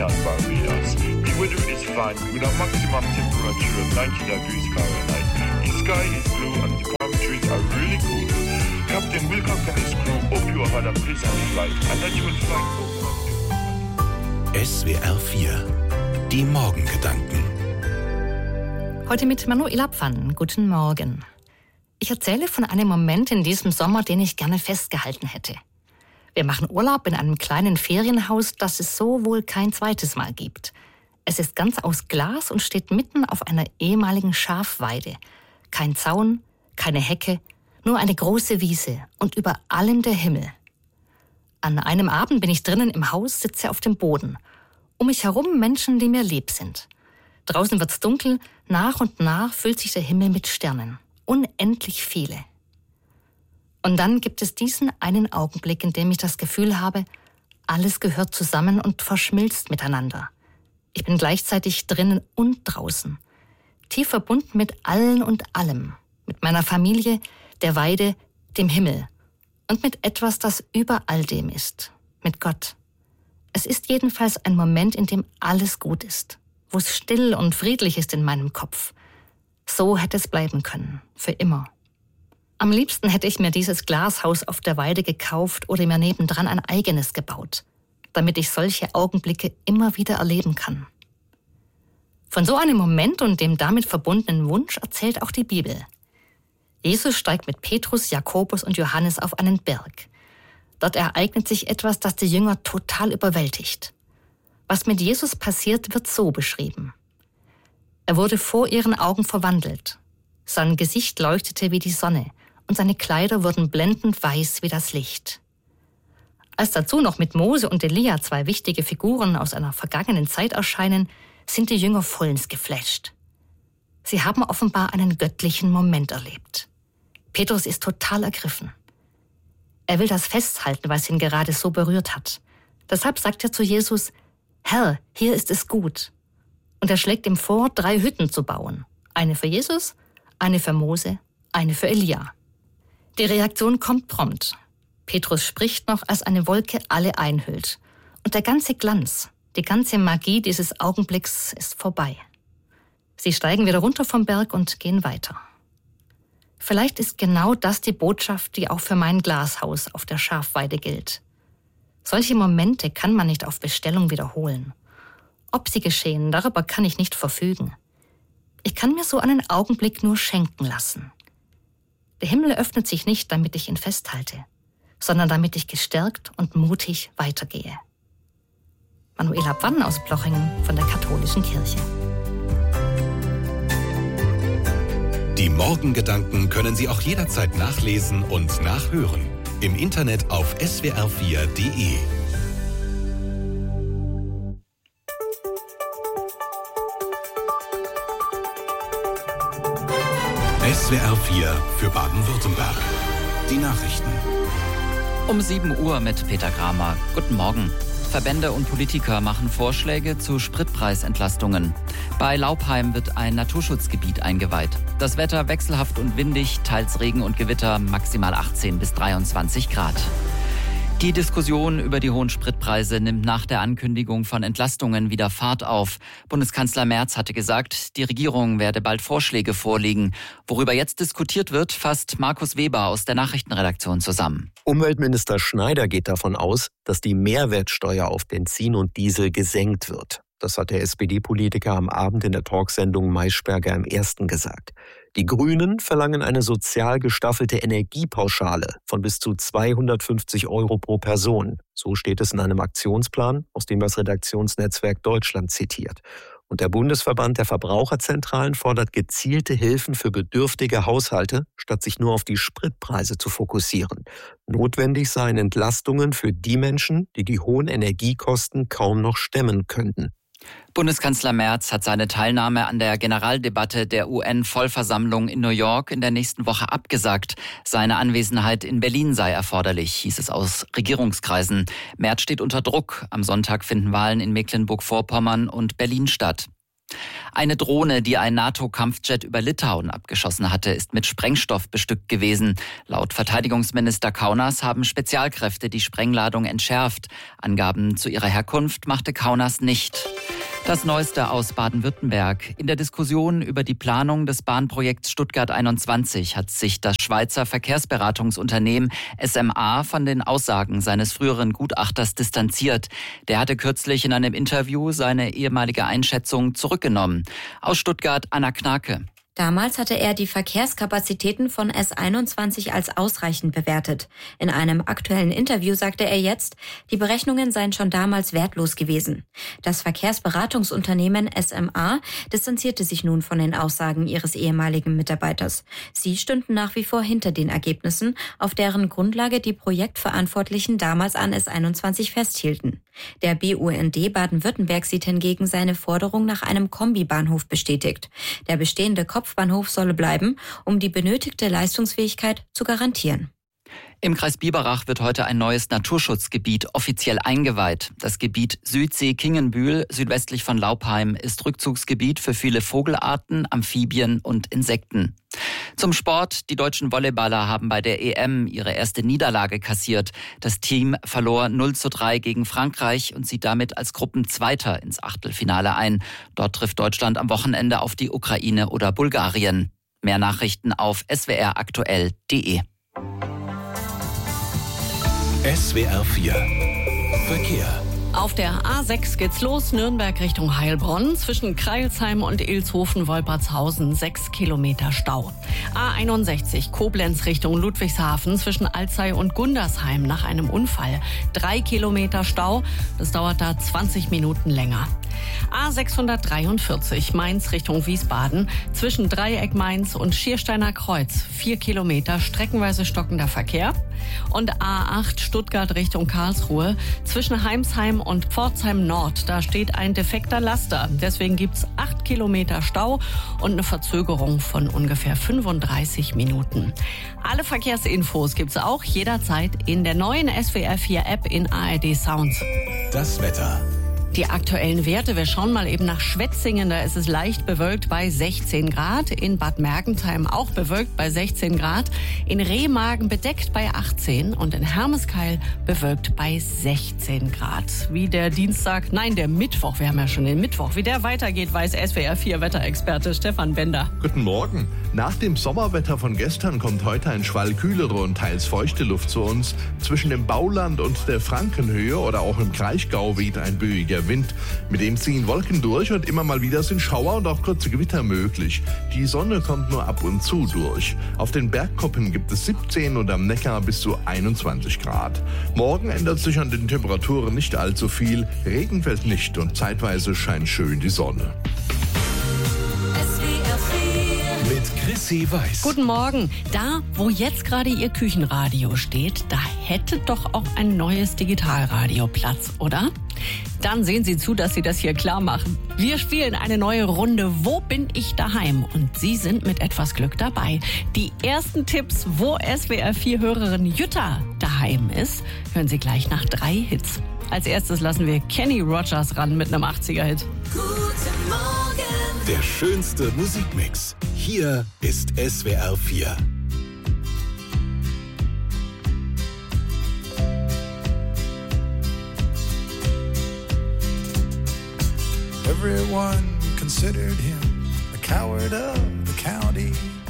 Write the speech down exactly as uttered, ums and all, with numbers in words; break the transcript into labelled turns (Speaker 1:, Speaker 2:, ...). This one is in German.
Speaker 1: and Barbados. The weather is fine with a maximum temperature of ninety degrees Fahrenheit. The sky is blue and the palm trees are really cool. Captain Wilcox and his crew hope you have had a pleasant flight and that you will find home.
Speaker 2: S W R vier. Die Morgengedanken.
Speaker 3: Heute mit Manuela Pfann. Guten Morgen. Ich erzähle von einem Moment in diesem Sommer, den ich gerne festgehalten hätte. Wir machen Urlaub in einem kleinen Ferienhaus, das es so wohl kein zweites Mal gibt. Es ist ganz aus Glas und steht mitten auf einer ehemaligen Schafweide. Kein Zaun, keine Hecke, nur eine große Wiese und über allem der Himmel. An einem Abend bin ich drinnen im Haus, sitze auf dem Boden. Um mich herum Menschen, die mir lieb sind. Draußen wird's dunkel, nach und nach füllt sich der Himmel mit Sternen. Unendlich viele. Und dann gibt es diesen einen Augenblick, in dem ich das Gefühl habe, alles gehört zusammen und verschmilzt miteinander. Ich bin gleichzeitig drinnen und draußen. Tief verbunden mit allen und allem. Mit meiner Familie, der Weide, dem Himmel. Und mit etwas, das über all dem ist. Mit Gott. Es ist jedenfalls ein Moment, in dem alles gut ist. Wo es still und friedlich ist in meinem Kopf. So hätte es bleiben können. Für immer. Am liebsten hätte ich mir dieses Glashaus auf der Weide gekauft oder mir nebendran ein eigenes gebaut, damit ich solche Augenblicke immer wieder erleben kann. Von so einem Moment und dem damit verbundenen Wunsch erzählt auch die Bibel. Jesus steigt mit Petrus, Jakobus und Johannes auf einen Berg. Dort ereignet sich etwas, das die Jünger total überwältigt. Was mit Jesus passiert, wird so beschrieben. Er wurde vor ihren Augen verwandelt. Sein Gesicht leuchtete wie die Sonne und seine Kleider wurden blendend weiß wie das Licht. Als dazu noch mit Mose und Elia zwei wichtige Figuren aus einer vergangenen Zeit erscheinen, sind die Jünger vollends geflasht. Sie haben offenbar einen göttlichen Moment erlebt. Petrus ist total ergriffen. Er will das festhalten, was ihn gerade so berührt hat. Deshalb sagt er zu Jesus, Herr, hier ist es gut. Und er schlägt ihm vor, drei Hütten zu bauen. Eine für Jesus, eine für Mose, eine für Elia. Die Reaktion kommt prompt. Petrus spricht noch, als eine Wolke alle einhüllt. Und der ganze Glanz, die ganze Magie dieses Augenblicks ist vorbei. Sie steigen wieder runter vom Berg und gehen weiter. Vielleicht ist genau das die Botschaft, die auch für mein Glashaus auf der Schafweide gilt. Solche Momente kann man nicht auf Bestellung wiederholen. Ob sie geschehen, darüber kann ich nicht verfügen. Ich kann mir so einen Augenblick nur schenken lassen. Der Himmel öffnet sich nicht, damit ich ihn festhalte, sondern damit ich gestärkt und mutig weitergehe. Manuela Pfann aus Plochingen von der Katholischen Kirche.
Speaker 2: Die Morgengedanken können Sie auch jederzeit nachlesen und nachhören. Im Internet auf S W R vier Punkt de. S W R vier für Baden-Württemberg. Die Nachrichten.
Speaker 4: Um sieben Uhr mit Peter Kramer. Guten Morgen. Verbände und Politiker machen Vorschläge zu Spritpreisentlastungen. Bei Laubheim wird ein Naturschutzgebiet eingeweiht. Das Wetter wechselhaft und windig, teils Regen und Gewitter, maximal achtzehn bis dreiundzwanzig Grad. Die Diskussion über die hohen Spritpreise nimmt nach der Ankündigung von Entlastungen wieder Fahrt auf. Bundeskanzler Merz hatte gesagt, die Regierung werde bald Vorschläge vorlegen. Worüber jetzt diskutiert wird, fasst Markus Weber aus der Nachrichtenredaktion zusammen.
Speaker 5: Umweltminister Schneider geht davon aus, dass die Mehrwertsteuer auf Benzin und Diesel gesenkt wird. Das hat der S P D-Politiker am Abend in der Talksendung Maischberger im Ersten gesagt. Die Grünen verlangen eine sozial gestaffelte Energiepauschale von bis zu zweihundertfünfzig Euro pro Person. So steht es in einem Aktionsplan, aus dem das Redaktionsnetzwerk Deutschland zitiert. Und der Bundesverband der Verbraucherzentralen fordert gezielte Hilfen für bedürftige Haushalte, statt sich nur auf die Spritpreise zu fokussieren. Notwendig seien Entlastungen für die Menschen, die die hohen Energiekosten kaum noch stemmen könnten.
Speaker 4: Bundeskanzler Merz hat seine Teilnahme an der Generaldebatte der U N-Vollversammlung in New York in der nächsten Woche abgesagt. Seine Anwesenheit in Berlin sei erforderlich, hieß es aus Regierungskreisen. Merz steht unter Druck. Am Sonntag finden Wahlen in Mecklenburg-Vorpommern und Berlin statt. Eine Drohne, die ein NATO-Kampfjet über Litauen abgeschossen hatte, ist mit Sprengstoff bestückt gewesen. Laut Verteidigungsminister Kaunas haben Spezialkräfte die Sprengladung entschärft. Angaben zu ihrer Herkunft machte Kaunas nicht. Das Neueste aus Baden-Württemberg. In der Diskussion über die Planung des Bahnprojekts Stuttgart einundzwanzig hat sich das Schweizer Verkehrsberatungsunternehmen S M A von den Aussagen seines früheren Gutachters distanziert. Der hatte kürzlich in einem Interview seine ehemalige Einschätzung zurückgenommen. Aus Stuttgart Anna Knake.
Speaker 6: Damals hatte er die Verkehrskapazitäten von S einundzwanzig als ausreichend bewertet. In einem aktuellen Interview sagte er jetzt, die Berechnungen seien schon damals wertlos gewesen. Das Verkehrsberatungsunternehmen S M A distanzierte sich nun von den Aussagen ihres ehemaligen Mitarbeiters. Sie stünden nach wie vor hinter den Ergebnissen, auf deren Grundlage die Projektverantwortlichen damals an S einundzwanzig festhielten. Der B U N D Baden-Württemberg sieht hingegen seine Forderung nach einem Kombibahnhof bestätigt. Der bestehende Kopfbahnhof solle bleiben, um die benötigte Leistungsfähigkeit zu garantieren.
Speaker 4: Im Kreis Biberach wird heute ein neues Naturschutzgebiet offiziell eingeweiht. Das Gebiet Südsee-Kingenbühl, südwestlich von Laupheim, ist Rückzugsgebiet für viele Vogelarten, Amphibien und Insekten. Zum Sport. Die deutschen Volleyballer haben bei der E M ihre erste Niederlage kassiert. Das Team verlor null zu drei gegen Frankreich und zieht damit als Gruppenzweiter ins Achtelfinale ein. Dort trifft Deutschland am Wochenende auf die Ukraine oder Bulgarien. Mehr Nachrichten auf s w r aktuell punkt d e.
Speaker 2: S W R vier Verkehr.
Speaker 7: Auf der A sechs geht's los, Nürnberg Richtung Heilbronn. Zwischen Kreilsheim und Ilshofen-Wolpertshausen sechs Kilometer Stau. A einundsechzig Koblenz Richtung Ludwigshafen zwischen Alzey und Gundersheim nach einem Unfall. Drei Kilometer Stau, das dauert da zwanzig Minuten länger. A sechshundertdreiundvierzig Mainz Richtung Wiesbaden zwischen Dreieck Mainz und Schiersteiner Kreuz. Vier Kilometer streckenweise stockender Verkehr. Und A acht Stuttgart Richtung Karlsruhe zwischen Heimsheim und Pforzheim Nord. Da steht ein defekter Laster. Deswegen gibt's acht Kilometer Stau und eine Verzögerung von ungefähr fünfunddreißig Minuten. Alle Verkehrsinfos gibt's auch jederzeit in der neuen S W R vier App in A R D Sounds.
Speaker 2: Das Wetter.
Speaker 7: Die aktuellen Werte, wir schauen mal eben nach Schwetzingen, da ist es leicht bewölkt bei sechzehn Grad, in Bad Mergentheim auch bewölkt bei sechzehn Grad, in Remagen bedeckt bei achtzehn und in Hermeskeil bewölkt bei sechzehn Grad. Wie der Dienstag, nein, der Mittwoch, wir haben ja schon den Mittwoch, wie der weitergeht, weiß S W R vier Wetterexperte Stefan Bender.
Speaker 8: Guten Morgen. Nach dem Sommerwetter von gestern kommt heute ein Schwall kühlere und teils feuchte Luft zu uns. Zwischen dem Bauland und der Frankenhöhe oder auch im Kraichgau weht ein böiger Wind. Mit dem ziehen Wolken durch und immer mal wieder sind Schauer und auch kurze Gewitter möglich. Die Sonne kommt nur ab und zu durch. Auf den Bergkuppen gibt es siebzehn und am Neckar bis zu einundzwanzig Grad. Morgen ändert sich an den Temperaturen nicht allzu viel. Regen fällt nicht und zeitweise scheint schön die Sonne.
Speaker 2: Mit Chrissy Weiß.
Speaker 7: Guten Morgen. Da, wo jetzt gerade Ihr Küchenradio steht, da hätte doch auch ein neues Digitalradio Platz, oder? Dann sehen Sie zu, dass Sie das hier klar machen. Wir spielen eine neue Runde Wo bin ich daheim? Und Sie sind mit etwas Glück dabei. Die ersten Tipps, wo S W R vier Hörerin Jutta daheim ist, hören Sie gleich nach drei Hits. Als erstes lassen wir Kenny Rogers ran mit einem achtziger-Hit.
Speaker 9: Guten Morgen.
Speaker 2: Der schönste Musikmix. Hier ist S W R vier.
Speaker 10: Everyone considered him the coward of the county.